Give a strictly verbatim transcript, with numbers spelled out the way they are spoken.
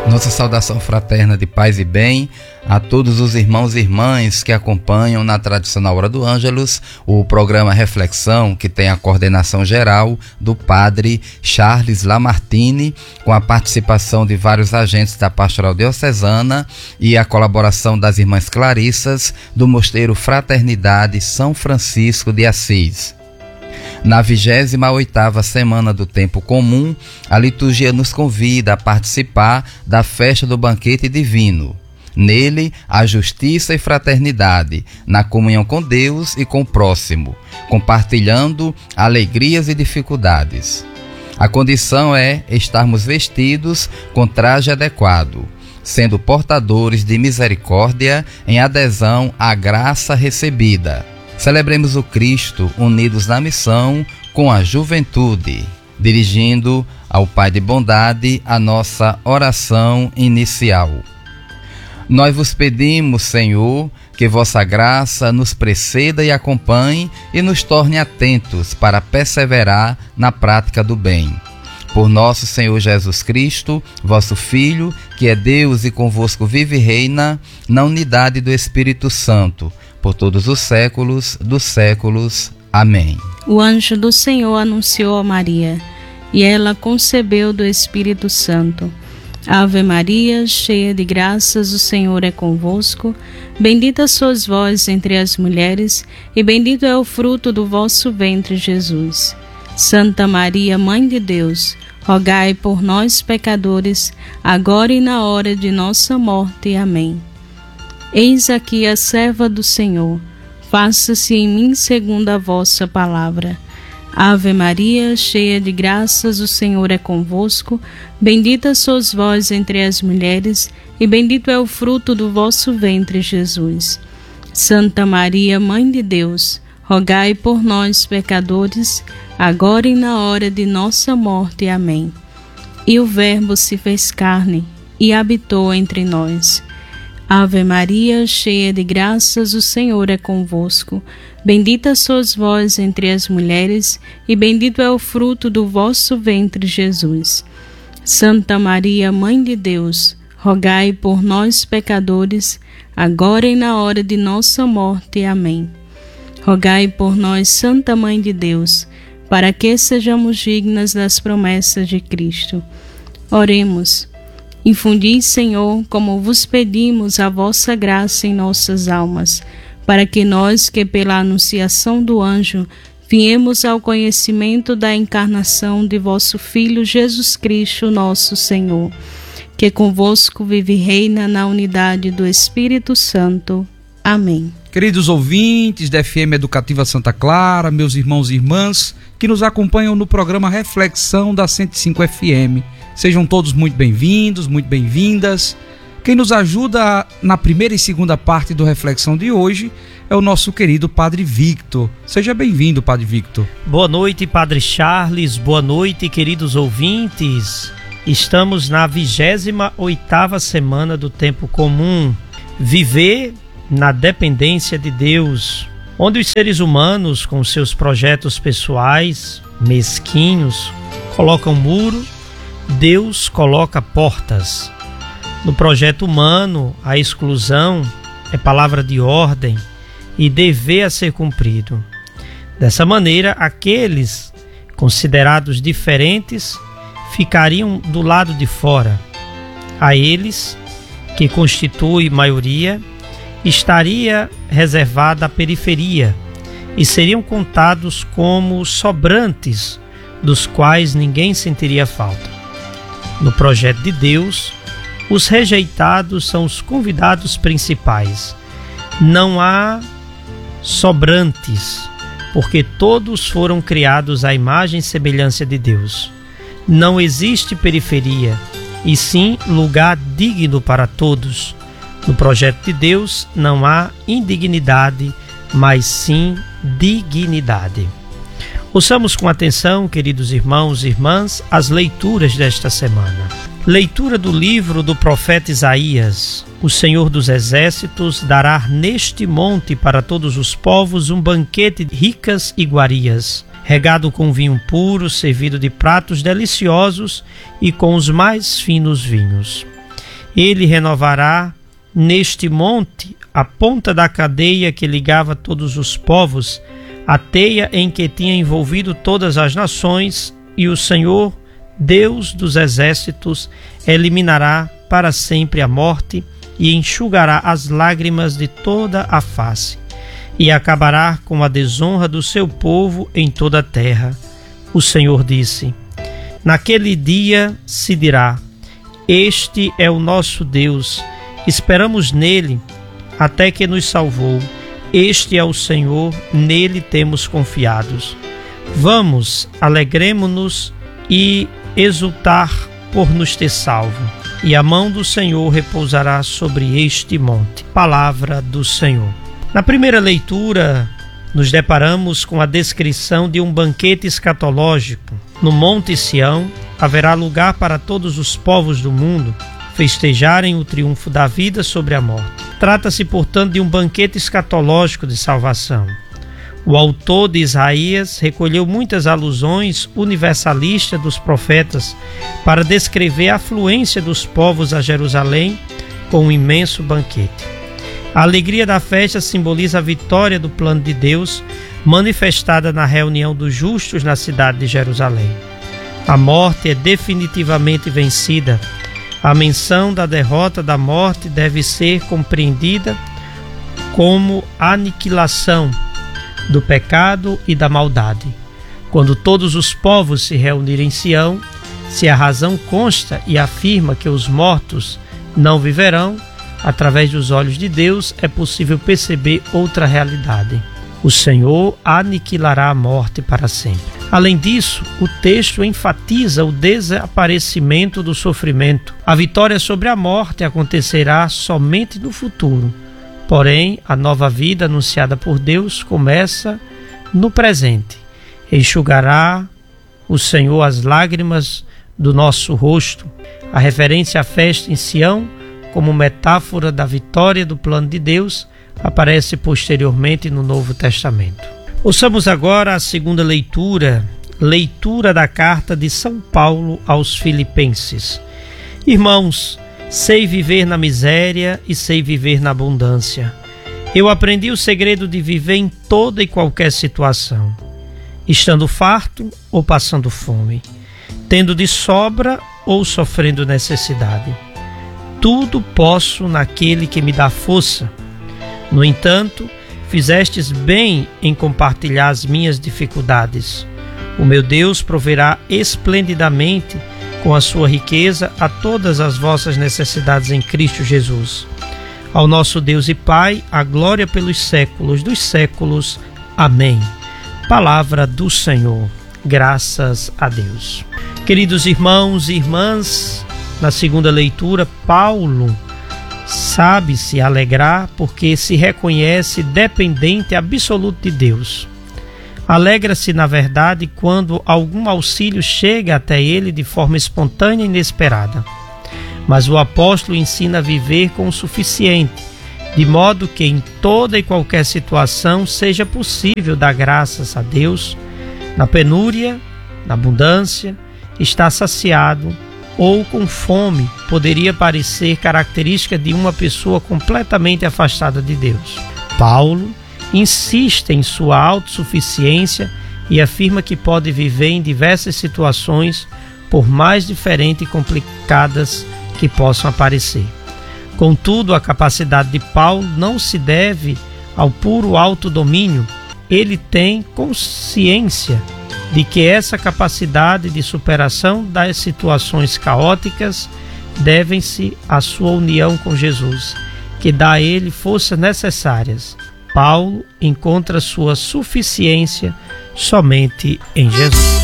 Nossa saudação fraterna de paz e bem a todos os irmãos e irmãs que acompanham na tradicional Hora do Ângelus o programa Reflexão, que tem a coordenação geral do padre Charles Lamartine, com a participação de vários agentes da Pastoral Diocesana e a colaboração das irmãs Clarissas do Mosteiro Fraternidade São Francisco de Assis. Na vigésima oitava semana do Tempo Comum, a liturgia nos convida a participar da festa do banquete divino. Nele, a justiça e fraternidade, na comunhão com Deus e com o próximo, compartilhando alegrias e dificuldades. A condição é estarmos vestidos com traje adequado, sendo portadores de misericórdia em adesão à graça recebida. Celebremos o Cristo unidos na missão com a juventude, dirigindo ao Pai de bondade a nossa oração inicial. Nós vos pedimos, Senhor, que vossa graça nos preceda e acompanhe e nos torne atentos para perseverar na prática do bem. Por nosso Senhor Jesus Cristo, vosso Filho, que é Deus e convosco vive e reina, na unidade do Espírito Santo, por todos os séculos dos séculos. Amém. O anjo do Senhor anunciou a Maria, e ela concebeu do Espírito Santo. Ave Maria, cheia de graças, o Senhor é convosco. Bendita sois vós entre as mulheres, e bendito é o fruto do vosso ventre, Jesus. Santa Maria, Mãe de Deus, rogai por nós, pecadores, agora e na hora de nossa morte. Amém. Eis aqui a serva do Senhor, faça-se em mim segundo a vossa palavra. Ave Maria, cheia de graças, o Senhor é convosco. Bendita sois vós entre as mulheres, e bendito é o fruto do vosso ventre, Jesus. Santa Maria, Mãe de Deus, rogai por nós, pecadores, agora e na hora de nossa morte. Amém. E o Verbo se fez carne e habitou entre nós. Ave Maria, cheia de graças, o Senhor é convosco. Bendita sois vós entre as mulheres, e bendito é o fruto do vosso ventre, Jesus. Santa Maria, Mãe de Deus, rogai por nós, pecadores, agora e na hora de nossa morte. Amém. Rogai por nós, Santa Mãe de Deus, para que sejamos dignas das promessas de Cristo. Oremos. Infundi, Senhor, como vos pedimos, a vossa graça em nossas almas, para que nós, que pela anunciação do anjo, viemos ao conhecimento da encarnação de vosso Filho Jesus Cristo, nosso Senhor, que convosco vive e reina na unidade do Espírito Santo. Amém. Queridos ouvintes da F M Educativa Santa Clara, meus irmãos e irmãs que nos acompanham no programa Reflexão da cento e cinco F M, sejam todos muito bem-vindos, muito bem-vindas. Quem nos ajuda na primeira e segunda parte do Reflexão de hoje é o nosso querido Padre Victor. Seja bem-vindo, Padre Victor. Boa noite, Padre Charles. Boa noite, queridos ouvintes. Estamos na vigésima oitava semana do Tempo Comum. Viver na dependência de Deus, onde os seres humanos, com seus projetos pessoais, mesquinhos, colocam muro, Deus coloca portas. No projeto humano, a exclusão é palavra de ordem e dever a ser cumprido. Dessa maneira, aqueles considerados diferentes ficariam do lado de fora. A eles, que constitui maioria, estaria reservada a periferia e seriam contados como sobrantes, dos quais ninguém sentiria falta. No projeto de Deus, os rejeitados são os convidados principais. Não há sobrantes, porque todos foram criados à imagem e semelhança de Deus. Não existe periferia, e sim lugar digno para todos. No projeto de Deus não há indignidade, mas sim dignidade. Ouçamos com atenção, queridos irmãos e irmãs, as leituras desta semana. Leitura do livro do profeta Isaías. O Senhor dos Exércitos dará neste monte para todos os povos um banquete de ricas iguarias, regado com vinho puro, servido de pratos deliciosos e com os mais finos vinhos. Ele renovará neste monte a ponta da cadeia que ligava todos os povos, a teia em que tinha envolvido todas as nações, e o Senhor, Deus dos exércitos, eliminará para sempre a morte e enxugará as lágrimas de toda a face, e acabará com a desonra do seu povo em toda a terra. O Senhor disse: naquele dia se dirá: este é o nosso Deus, esperamos nele até que nos salvou. Este é o Senhor, nele temos confiados. Vamos, alegremo-nos e exultar por nos ter salvo. E a mão do Senhor repousará sobre este monte. Palavra do Senhor. Na primeira leitura, nos deparamos com a descrição de um banquete escatológico. No Monte Sião haverá lugar para todos os povos do mundo festejarem o triunfo da vida sobre a morte. Trata-se, portanto, de um banquete escatológico de salvação. O autor de Isaías recolheu muitas alusões universalistas dos profetas para descrever a afluência dos povos a Jerusalém com um imenso banquete. A alegria da festa simboliza a vitória do plano de Deus, manifestada na reunião dos justos na cidade de Jerusalém. A morte é definitivamente vencida. A menção da derrota da morte deve ser compreendida como aniquilação do pecado e da maldade. Quando todos os povos se reunirem em Sião, se a razão consta e afirma que os mortos não viverão, através dos olhos de Deus é possível perceber outra realidade. O Senhor aniquilará a morte para sempre. Além disso, o texto enfatiza o desaparecimento do sofrimento. A vitória sobre a morte acontecerá somente no futuro. Porém, a nova vida anunciada por Deus começa no presente. Enxugará o Senhor as lágrimas do nosso rosto. A referência à festa em Sião, como metáfora da vitória do plano de Deus, aparece posteriormente no Novo Testamento. Ouçamos agora a segunda leitura, leitura da carta de São Paulo aos Filipenses. Irmãos, sei viver na miséria e sei viver na abundância. Eu aprendi o segredo de viver em toda e qualquer situação, estando farto ou passando fome, tendo de sobra ou sofrendo necessidade. Tudo posso naquele que me dá força. No entanto, fizestes bem em compartilhar as minhas dificuldades. O meu Deus proverá esplendidamente com a sua riqueza a todas as vossas necessidades em Cristo Jesus. Ao nosso Deus e Pai, a glória pelos séculos dos séculos. Amém. Palavra do Senhor. Graças a Deus. Queridos irmãos e irmãs, na segunda leitura, Paulo sabe se alegrar porque se reconhece dependente absoluto de Deus. Alegra-se, na verdade, quando algum auxílio chega até ele de forma espontânea e inesperada. Mas o apóstolo ensina a viver com o suficiente, de modo que em toda e qualquer situação seja possível dar graças a Deus. Na penúria, na abundância, está saciado ou com fome poderia parecer característica de uma pessoa completamente afastada de Deus. Paulo insiste em sua autossuficiência e afirma que pode viver em diversas situações, por mais diferentes e complicadas que possam aparecer. Contudo, a capacidade de Paulo não se deve ao puro autodomínio. Ele tem consciência de que essa capacidade de superação das situações caóticas devem-se à sua união com Jesus, que dá a ele forças necessárias. Paulo encontra sua suficiência somente em Jesus.